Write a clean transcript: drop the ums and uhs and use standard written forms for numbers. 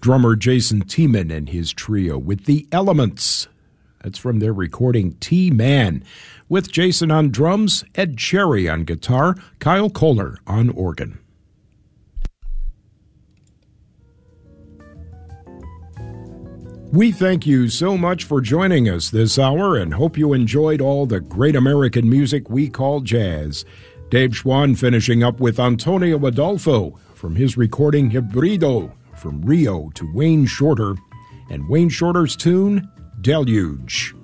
drummer Jason Tiemann and his trio with The Elements. That's from their recording T-Man, with Jason on drums, Ed Cherry on guitar, Kyle Kohler on organ. We thank you so much for joining us this hour and hope you enjoyed all the great American music we call jazz. Dave Schwann finishing up with Antonio Adolfo from his recording Hybrido, from Rio to Wayne Shorter, and Wayne Shorter's tune, Deluge.